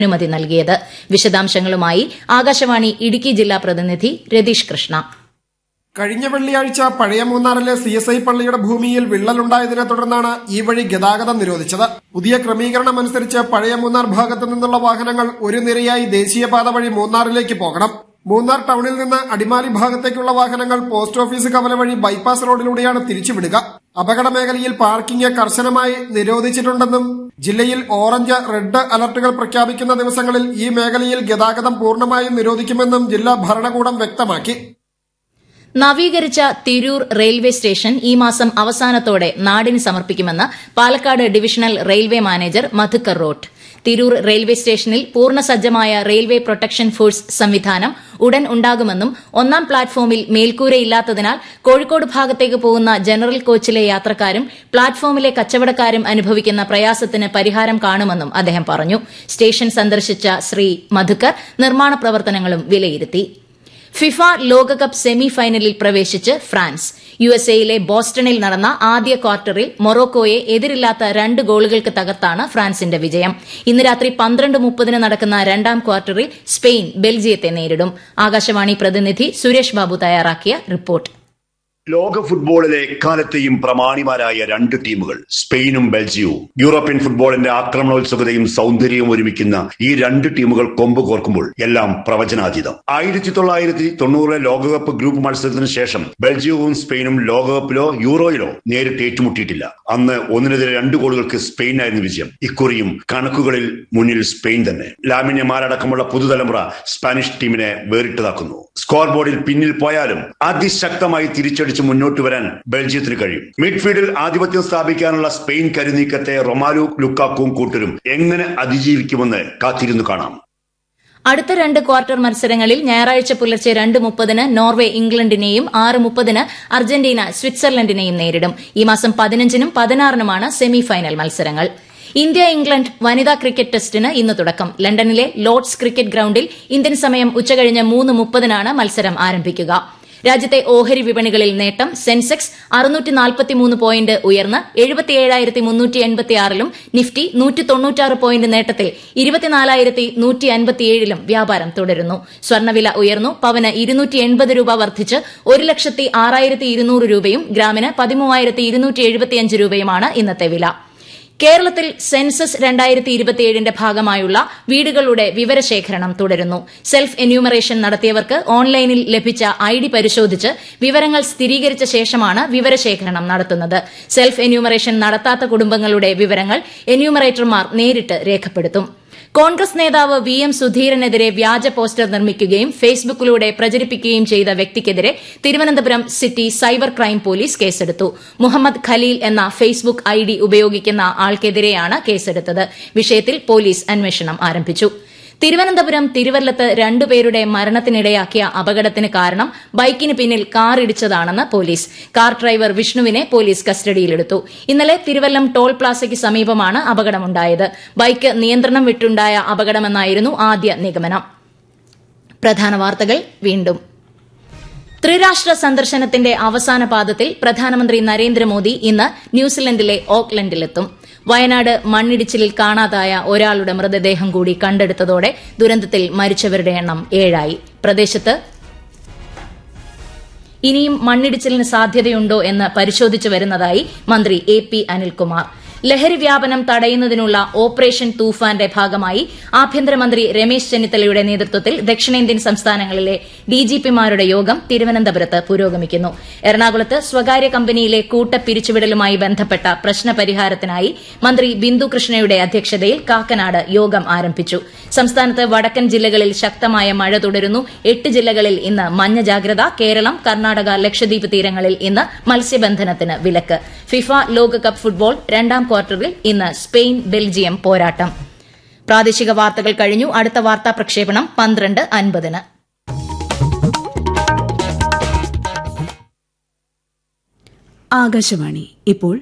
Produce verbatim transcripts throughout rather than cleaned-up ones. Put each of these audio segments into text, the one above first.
അനുമതി നൽകിയത്. വിശദാംശങ്ങളുമായി ആകാശവാണി ഇടുക്കി ജില്ലാ പ്രതിനിധി രതീഷ് കൃഷ്ണ. കഴിഞ്ഞ വെള്ളിയാഴ്ച പഴയ മൂന്നാറിലെ സി എസ് ഐ പള്ളിയുടെ ഭൂമിയിൽ വിള്ളലുണ്ടായതിനെ തുടർന്നാണ് ഈ വഴി ഗതാഗതം നിരോധിച്ചത്. പുതിയ ക്രമീകരണം അനുസരിച്ച് പഴയ മൂന്നാർ ഭാഗത്തു നിന്നുള്ള വാഹനങ്ങൾ ഒരു നിരയായി ദേശീയപാത വഴി മൂന്നാറിലേക്ക് പോകണം. മൂന്നാർ ടൌണിൽ നിന്ന് അടിമാലി ഭാഗത്തേക്കുള്ള വാഹനങ്ങൾ പോസ്റ്റ് ഓഫീസ് കവല വഴി ബൈപ്പാസ് റോഡിലൂടെയാണ് തിരിച്ചുവിടുക. അപകട മേഖലയിൽ പാർക്കിംഗ് കർശനമായി നിരോധിച്ചിട്ടുണ്ടെന്നും ജില്ലയിൽ ഓറഞ്ച്, റെഡ് അലർട്ടുകൾ പ്രഖ്യാപിക്കുന്ന ദിവസങ്ങളിൽ ഈ മേഖലയിൽ ഗതാഗതം പൂർണ്ണമായും നിരോധിക്കുമെന്നും ജില്ലാ ഭരണകൂടം വ്യക്തമാക്കി. നവീകരിച്ച തിരൂർ റെയിൽവേ സ്റ്റേഷൻ ഈ മാസം അവസാനത്തോടെ നാടിന് സമർപ്പിക്കുമെന്ന് Palakkad divisional railway manager Madhukar rote. Tirur railway സ്റ്റേഷനിൽ പൂർണ്ണസജ്ജമായ റെയിൽവേ പ്രൊട്ടക്ഷൻ ഫോഴ്സ് സംവിധാനം ഉടൻ ഉണ്ടാകുമെന്നും ഒന്നാം പ്ലാറ്റ്ഫോമിൽ മേൽക്കൂരയില്ലാത്തതിനാൽ കോഴിക്കോട് ഭാഗത്തേക്ക് പോകുന്ന ജനറൽ കോച്ചിലെ യാത്രക്കാരും പ്ലാറ്റ്ഫോമിലെ കച്ചവടക്കാരും അനുഭവിക്കുന്ന പ്രയാസത്തിന് പരിഹാരം കാണുമെന്നും അദ്ദേഹം പറഞ്ഞു. സ്റ്റേഷൻ സന്ദർശിച്ച ശ്രീ മധുക്കർ നിർമ്മാണ പ്രവർത്തനങ്ങളും വിലയിരുത്തി. ഫിഫ ലോകകപ്പ് സെമി ഫൈനലിൽ പ്രവേശിച്ച് ഫ്രാൻസ്. യുഎസ്എയിലെ ബോസ്റ്റണിൽ നടന്ന ആദ്യ ക്വാർട്ടറിൽ മൊറോക്കോയെ എതിരില്ലാത്ത രണ്ട് ഗോളുകൾക്ക് തകർത്താണ് ഫ്രാൻസിന്റെ വിജയം. ഇന്ന് രാത്രി പന്ത്രണ്ട് മുപ്പതിന് നടക്കുന്ന രണ്ടാം ക്വാർട്ടറിൽ സ്പെയിൻ ബെൽജിയത്തെ നേരിടും. ആകാശവാണി പ്രതിനിധി സുരേഷ് ബാബു തയ്യാറാക്കിയ റിപ്പോർട്ട്. ലോക ഫുട്ബോളിലെ എക്കാലത്തെയും പ്രമാണിമാരായ രണ്ട് ടീമുകൾ സ്പെയിനും ബെൽജിയവും. യൂറോപ്യൻ ഫുട്ബോളിന്റെ ആക്രമണോത്സുകതയും സൗന്ദര്യവും ഒരുമിക്കുന്ന ഈ രണ്ട് ടീമുകൾ കൊമ്പ് കോർക്കുമ്പോൾ എല്ലാം പ്രവചനാതീതം. ആയിരത്തി തൊള്ളായിരത്തി തൊണ്ണൂറിലെ ലോകകപ്പ് ഗ്രൂപ്പ് മത്സരത്തിന് ശേഷം ബെൽജിയവും സ്പെയിനും ലോകകപ്പിലോ യൂറോയിലോ നേരിട്ട് ഏറ്റുമുട്ടിയിട്ടില്ല. അന്ന് ഒന്നിനെതിരെ രണ്ട് ഗോളുകൾക്ക് സ്പെയിനായിരുന്നു വിജയം. ഇക്കുറിയും കണക്കുകളിൽ മുന്നിൽ സ്പെയിൻ തന്നെ. ലാമിൻ യമാലടക്കമുള്ള പുതുതലമുറ സ്പാനിഷ് ടീമിനെ വേറിട്ടതാക്കുന്നു. സ്കോർ ബോർഡിൽ പിന്നിൽ പോയാലും അതിശക്തമായി തിരിച്ചടിച്ച് മുന്നോട്ട് വരാൻ ബെൽജിയത്തിന് കഴിയും. മിഡ്ഫീൽഡിൽ ആധിപത്യം സ്ഥാപിക്കാനുള്ള സ്പെയിൻ കരുനീക്കത്തെ റൊമാലു ലുക്കാക്കും കൂട്ടരും എങ്ങനെ അതിജീവിക്കുമെന്ന് കാത്തിരുന്നു കാണാം. അടുത്ത രണ്ട് ക്വാർട്ടർ മത്സരങ്ങളിൽ ഞായറാഴ്ച പുലർച്ചെ രണ്ട് മുപ്പതിന് നോർവെ ഇംഗ്ലണ്ടിനെയും ആറ് മുപ്പതിന് അർജന്റീന സ്വിറ്റ്സർലൻഡിനെയും നേരിടും. ഈ മാസം പതിനഞ്ചിനും പതിനാറിനുമാണ് സെമി ഫൈനൽ മത്സരങ്ങൾ. ഇന്ത്യ ഇംഗ്ലണ്ട് വനിതാ ക്രിക്കറ്റ് ടെസ്റ്റിന് ഇന്ന് തുടക്കം. ലണ്ടനിലെ ലോർഡ്സ് ക്രിക്കറ്റ് ഗ്രൌണ്ടിൽ ഇന്ത്യൻ സമയം ഉച്ചകഴിഞ്ഞ് മൂന്ന് മുപ്പതിനാണ് മത്സരം ആരംഭിക്കുക. രാജ്യത്തെ ഓഹരി വിപണികളിൽ നേട്ടം. സെൻസെക്സ് അറുന്നൂറ്റി നാൽപ്പത്തിമൂന്ന് പോയിന്റ് ഉയർന്ന് എഴുപത്തിയേഴായിരത്തി മുന്നൂറ്റി എൺപത്തിയാറിലും നിഫ്റ്റി നൂറ്റി തൊണ്ണൂറ്റാറ് പോയിന്റ് നേട്ടത്തിൽ ഇരുപത്തിനാലായിരത്തി നൂറ്റി അൻപത്തിയേഴിലും വ്യാപാരം തുടരുന്നു. സ്വർണ്ണവില ഉയർന്നു. പവന് ഇരുന്നൂറ്റി എൺപത് രൂപ വർദ്ധിച്ച് ഒരു ലക്ഷത്തി ആറായിരത്തി ഇരുന്നൂറ് രൂപയും ഗ്രാമിന് പതിമൂവായിരത്തി ഇരുന്നൂറ്റി എഴുപത്തിയഞ്ച് രൂപയുമാണ് ഇന്നത്തെ വില. കേരളത്തിൽ സെൻസസ് രണ്ടായിരത്തി ഇരുപത്തിയേഴിന്റെ ഭാഗമായുള്ള വീടുകളുടെ വിവരശേഖരണം തുടരുന്നു. സെൽഫ് എന്യൂമറേഷൻ നടത്തിയവർക്ക് ഓൺലൈനിൽ ലഭിച്ച ഐഡി പരിശോധിച്ച് വിവരങ്ങൾ സ്ഥിരീകരിച്ച ശേഷമാണ് വിവരശേഖരണം നടത്തുന്നത്. സെൽഫ് എന്യൂമറേഷൻ നടത്താത്ത കുടുംബങ്ങളുടെ വിവരങ്ങൾ എന്യൂമറേറ്റർമാർ നേരിട്ട് രേഖപ്പെടുത്തും. കോൺഗ്രസ് നേതാവ് വി എം സുധീരനെതിരെ വ്യാജ പോസ്റ്റർ നിർമ്മിക്കുകയും ഫേസ്ബുക്കിലൂടെ പ്രചരിപ്പിക്കുകയും ചെയ്ത വ്യക്തിക്കെതിരെ Thiruvananthapuram city cyber crime police കേസെടുത്തു. മുഹമ്മദ് ഖലീൽ എന്ന ഫേസ്ബുക്ക് ഐഡി ഉപയോഗിക്കുന്ന ആൾക്കെതിരെയാണ് കേസെടുത്തത്. വിഷയത്തിൽ പോലീസ് അന്വേഷണം ആരംഭിച്ചു. തിരുവനന്തപുരം തിരുവല്ലത്ത് രണ്ടുപേരുടെ മരണത്തിനിടയാക്കിയ അപകടത്തിന് കാരണം ബൈക്കിന് പിന്നിൽ കാർ ഇടിച്ചതാണെന്ന് പോലീസ്. കാർ ഡ്രൈവർ വിഷ്ണുവിനെ പോലീസ് കസ്റ്റഡിയിലെടുത്തു. ഇന്നലെ തിരുവല്ലം ടോൾ പ്ലാസയ്ക്ക് സമീപമാണ് അപകടമുണ്ടായത്. ബൈക്ക് നിയന്ത്രണം വിട്ടുണ്ടായ അപകടമെന്നായിരുന്നു ആദ്യ നിഗമനം. പ്രധാന വാർത്തകൾ വീണ്ടും. ത്രിരാഷ്ട്ര സന്ദർശനത്തിന്റെ അവസാന പാദത്തിൽ പ്രധാനമന്ത്രി നരേന്ദ്രമോദി ഇന്ന് ന്യൂസിലൻഡിലെ ഓക്ലൻഡിലെത്തും. വയനാട് മണ്ണിടിച്ചിലിൽ കാണാതായ ഒരാളുടെ മൃതദേഹം കൂടി കണ്ടെടുത്തതോടെ ദുരന്തത്തിൽ മരിച്ചവരുടെ എണ്ണം ഏഴായി. പ്രദേശത്ത് ഇനിയും മണ്ണിടിച്ചിലിന് സാധ്യതയുണ്ടോ എന്ന് പരിശോധിച്ചു വരുന്നതായി മന്ത്രി എ പി അനിൽകുമാർ. ലഹരി വ്യാപനം തടയുന്നതിനുള്ള ഓപ്പറേഷൻ തൂഫാന്റെ ഭാഗമായി ആഭ്യന്തരമന്ത്രി രമേശ് ചെന്നിത്തലയുടെ നേതൃത്വത്തിൽ ദക്ഷിണേന്ത്യൻ സംസ്ഥാനങ്ങളിലെ ഡിജിപിമാരുടെ യോഗം തിരുവനന്തപുരത്ത് പുരോഗമിക്കുന്നു. എറണാകുളത്ത് സ്വകാര്യ കമ്പനിയിലെ കൂട്ടപ്പിരിച്ചുവിടലുമായി ബന്ധപ്പെട്ട പ്രശ്നപരിഹാരത്തിനായി മന്ത്രി ബിന്ദു കൃഷ്ണയുടെ അധ്യക്ഷതയിൽ കാക്കനാട് യോഗം ആരംഭിച്ചു. സംസ്ഥാനത്ത് വടക്കൻ ജില്ലകളിൽ ശക്തമായ മഴ തുടരുന്നു. എട്ട് ജില്ലകളിൽ ഇന്ന് മഞ്ഞ ജാഗ്രത. കേരളം, കർണാടക, ലക്ഷദ്വീപ് തീരങ്ങളിൽ ഇന്ന് മത്സ്യബന്ധനത്തിന് വിലക്ക്. ഫിഫ ലോകകപ്പ് ഫുട്ബോൾ രണ്ടാം ക്വാർട്ടറിൽ ഇന്ന് സ്പെയിൻ ബെൽജിയം പോരാട്ടം. പ്രാദേശിക വാർത്തകൾ കഴിഞ്ഞു. അടുത്ത വാർത്താ പ്രക്ഷേപണം പന്ത്രണ്ട് അൻപതിന്. ആകാശവാണി. ഇപ്പോൾ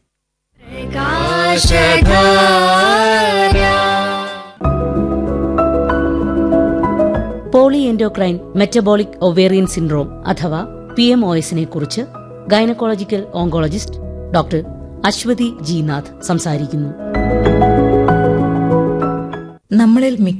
പോളിഎൻഡോക്രൈൻ മെറ്റബോളിക് ഒവേറിയൻ സിൻഡ്രോം അഥവാ പി എം ഒ എസിനെ കുറിച്ച് gynaecological oncologist doctor Aswathy G Nath സംസാരിക്കുന്നു. നമ്മളിൽ മിക്ക